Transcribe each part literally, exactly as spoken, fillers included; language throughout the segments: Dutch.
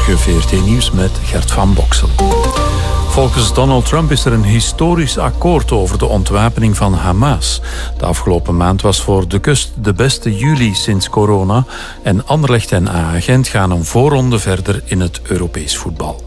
Goedemorgen, V R T Nieuws met Gert van Boksel. Volgens Donald Trump is er een historisch akkoord over de ontwapening van Hamas. De afgelopen maand was voor de kust de beste juli sinds corona. En Anderlecht en A-Gent gaan een voorronde verder in het Europees voetbal.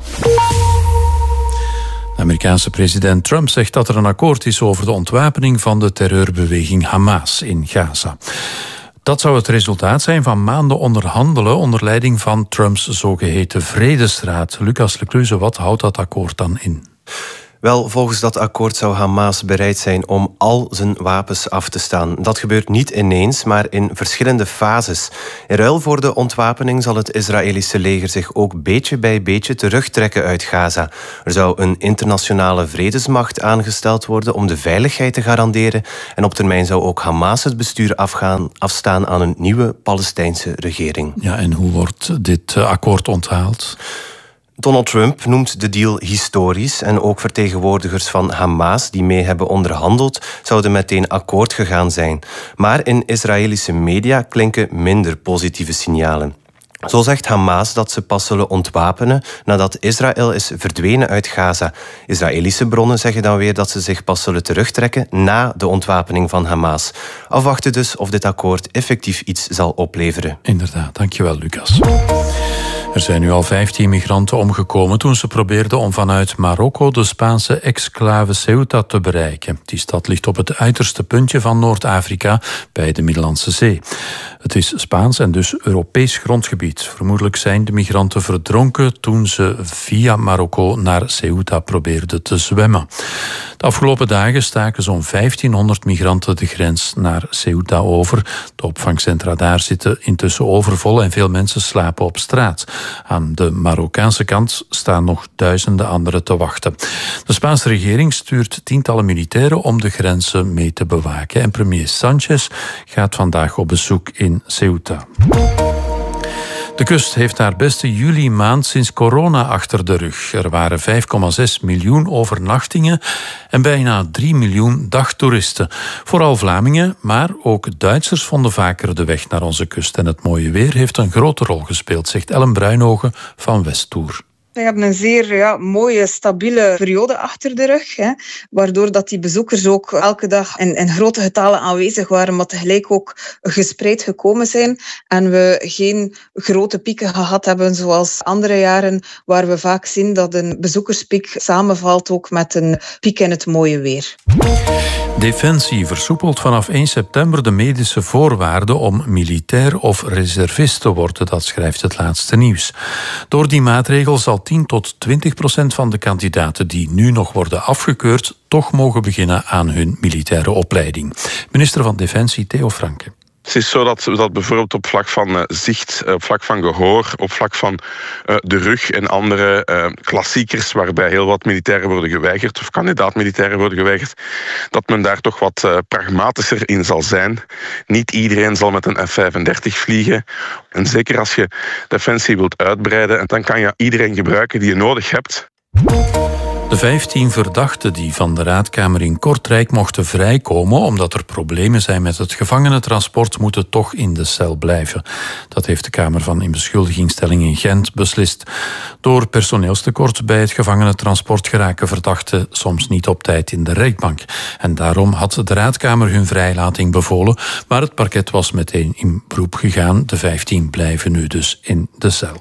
De Amerikaanse president Trump zegt dat er een akkoord is over de ontwapening van de terreurbeweging Hamas in Gaza. Dat zou het resultaat zijn van maanden onderhandelen onder leiding van Trumps zogeheten Vredesraad. Lucas Lecluze, wat houdt dat akkoord dan in? Wel, volgens dat akkoord zou Hamas bereid zijn om al zijn wapens af te staan. Dat gebeurt niet ineens, maar in verschillende fases. In ruil voor de ontwapening zal het Israëlische leger zich ook beetje bij beetje terugtrekken uit Gaza. Er zou een internationale vredesmacht aangesteld worden om de veiligheid te garanderen. En op termijn zou ook Hamas het bestuur afgaan, afstaan aan een nieuwe Palestijnse regering. Ja, en hoe wordt dit akkoord onthaald? Donald Trump noemt de deal historisch en ook vertegenwoordigers van Hamas die mee hebben onderhandeld zouden meteen akkoord gegaan zijn. Maar in Israëlische media klinken minder positieve signalen. Zo zegt Hamas dat ze pas zullen ontwapenen nadat Israël is verdwenen uit Gaza. Israëlische bronnen zeggen dan weer dat ze zich pas zullen terugtrekken na de ontwapening van Hamas. Afwachten dus of dit akkoord effectief iets zal opleveren. Inderdaad, dankjewel Lucas. Er zijn nu al vijftien migranten omgekomen toen ze probeerden om vanuit Marokko de Spaanse exclave Ceuta te bereiken. Die stad ligt op het uiterste puntje van Noord-Afrika bij de Middellandse Zee. Het is Spaans en dus Europees grondgebied. Vermoedelijk zijn de migranten verdronken toen ze via Marokko naar Ceuta probeerden te zwemmen. De afgelopen dagen staken zo'n vijftienhonderd migranten de grens naar Ceuta over. De opvangcentra daar zitten intussen overvol en veel mensen slapen op straat. Aan de Marokkaanse kant staan nog duizenden anderen te wachten. De Spaanse regering stuurt tientallen militairen om de grenzen mee te bewaken. En premier Sanchez gaat vandaag op bezoek in Ceuta. De kust heeft haar beste juli-maand sinds corona achter de rug. Er waren vijf komma zes miljoen overnachtingen en bijna drie miljoen dagtoeristen. Vooral Vlamingen, maar ook Duitsers vonden vaker de weg naar onze kust. En het mooie weer heeft een grote rol gespeeld, zegt Ellen Bruinogen van Westtour. We hebben een zeer ja, mooie, stabiele periode achter de rug. Hè, waardoor dat die bezoekers ook elke dag in, in grote getallen aanwezig waren, maar tegelijk ook gespreid gekomen zijn. En we geen grote pieken gehad hebben zoals andere jaren, waar we vaak zien dat een bezoekerspiek samenvalt ook met een piek in het mooie weer. Defensie versoepelt vanaf één september de medische voorwaarden om militair of reservist te worden, dat schrijft het laatste nieuws. Door die maatregel zal tien tot twintig procent van de kandidaten die nu nog worden afgekeurd toch mogen beginnen aan hun militaire opleiding. Minister van Defensie Theo Franke. Het is zo dat, dat bijvoorbeeld op vlak van uh, zicht, op vlak van gehoor, op vlak van uh, de rug en andere uh, klassiekers waarbij heel wat militairen worden geweigerd of kandidaat-militairen worden geweigerd, dat men daar toch wat uh, pragmatischer in zal zijn. Niet iedereen zal met een F vijfendertig vliegen. En zeker als je Defensie wilt uitbreiden, en dan kan je iedereen gebruiken die je nodig hebt. De vijftien verdachten die van de raadkamer in Kortrijk mochten vrijkomen omdat er problemen zijn met het gevangenentransport, moeten toch in de cel blijven. Dat heeft de Kamer van Inbeschuldigingstelling in Gent beslist. Door personeelstekort bij het gevangenentransport geraken verdachten soms niet op tijd in de rechtbank. En daarom had de raadkamer hun vrijlating bevolen, maar het parket was meteen in beroep gegaan. De vijftien blijven nu dus in de cel.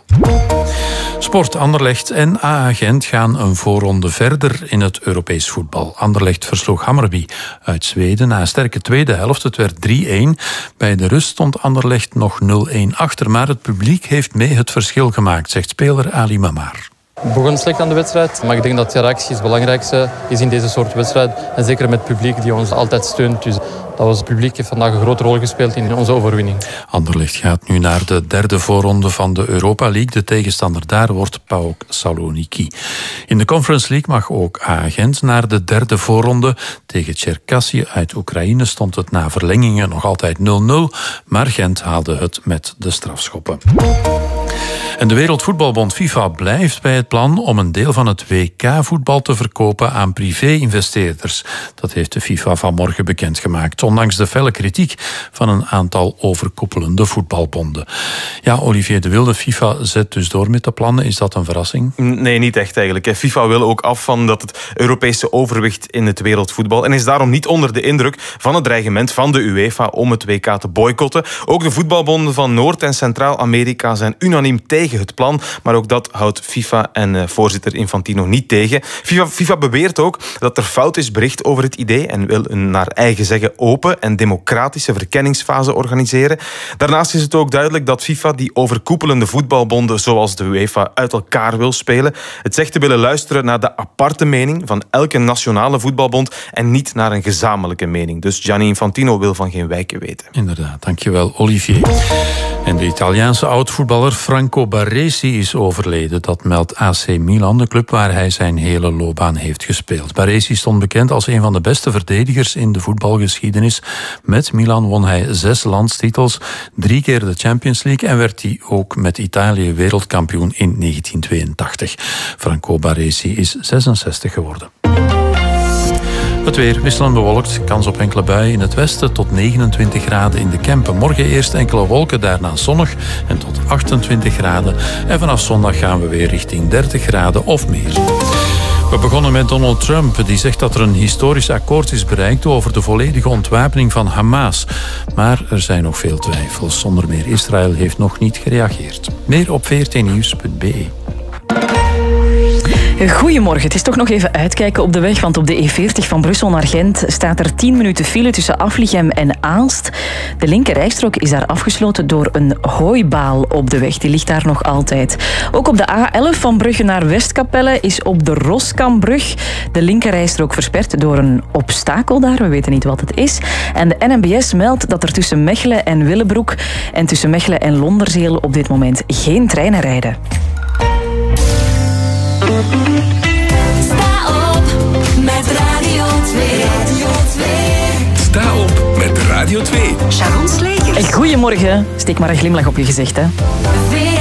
Sport. Anderlecht en A-Gent gaan een voorronde verder in het Europees voetbal. Anderlecht versloeg Hammarby uit Zweden na een sterke tweede helft. Het werd drie-een. Bij de rust stond Anderlecht nog nul-een achter, maar het publiek heeft mee het verschil gemaakt, zegt speler Ali Mamar. We begonnen slecht aan de wedstrijd, maar ik denk dat de reactie het belangrijkste is in deze soort wedstrijd. En zeker met het publiek die ons altijd steunt. Dus dat was het publiek heeft vandaag een grote rol gespeeld in onze overwinning. Anderlecht gaat nu naar de derde voorronde van de Europa League. De tegenstander daar wordt PAOK Saloniki. In de Conference League mag ook A-Gent naar de derde voorronde. Tegen Cherkassy uit Oekraïne stond het na verlengingen nog altijd nul-nul. Maar Gent haalde het met de strafschoppen. En de Wereldvoetbalbond FIFA blijft bij het plan om een deel van het W K-voetbal te verkopen aan privé-investeerders. Dat heeft de FIFA vanmorgen bekendgemaakt, ondanks de felle kritiek van een aantal overkoepelende voetbalbonden. Ja, Olivier de Wilde, FIFA zet dus door met de plannen. Is dat een verrassing? Nee, niet echt eigenlijk. FIFA wil ook af van dat het Europese overwicht in het wereldvoetbal en is daarom niet onder de indruk van het dreigement van de UEFA om het W K te boycotten. Ook de voetbalbonden van Noord- en Centraal-Amerika zijn unaniem tegen het plan, maar ook dat houdt FIFA en uh, voorzitter Infantino niet tegen. FIFA, FIFA beweert ook dat er fout is bericht over het idee en wil een naar eigen zeggen open en democratische verkenningsfase organiseren. Daarnaast is het ook duidelijk dat FIFA die overkoepelende voetbalbonden zoals de UEFA uit elkaar wil spelen. Het zegt te willen luisteren naar de aparte mening van elke nationale voetbalbond en niet naar een gezamenlijke mening. Dus Gianni Infantino wil van geen wijken weten. Inderdaad, dankjewel Olivier. En de Italiaanse oud-voetballer Franco Baresi is overleden. Dat meldt A C Milan, de club waar hij zijn hele loopbaan heeft gespeeld. Baresi stond bekend als een van de beste verdedigers in de voetbalgeschiedenis. Met Milan won hij zes landstitels, drie keer de Champions League en werd hij ook met Italië wereldkampioen in negentien tweeëntachtig. Franco Baresi is zesenzestig geworden. Het weer wisselend bewolkt, kans op enkele buien in het westen tot negenentwintig graden in de Kempen. Morgen eerst enkele wolken, daarna zonnig en tot achtentwintig graden. En vanaf zondag gaan we weer richting dertig graden of meer. We begonnen met Donald Trump, die zegt dat er een historisch akkoord is bereikt over de volledige ontwapening van Hamas. Maar er zijn nog veel twijfels. Zonder meer Israël heeft nog niet gereageerd. Meer op v r t nieuws punt b e. Goedemorgen. Het is toch nog even uitkijken op de weg, want op de E veertig van Brussel naar Gent staat er tien minuten file tussen Aflichem en Aalst. De linkerrijstrook is daar afgesloten door een hooibaal op de weg. Die ligt daar nog altijd. Ook op de A elf van Brugge naar Westkapelle is op de Roskambrug de linkerrijstrook versperd door een obstakel daar. We weten niet wat het is. En de N M B S meldt dat er tussen Mechelen en Willebroek en tussen Mechelen en Londerzeel op dit moment geen treinen rijden. Sta op met Radio twee. Radio twee. Sta op met Radio twee. Sharon Slegers. Goedemorgen. Steek maar een glimlach op je gezicht, hè.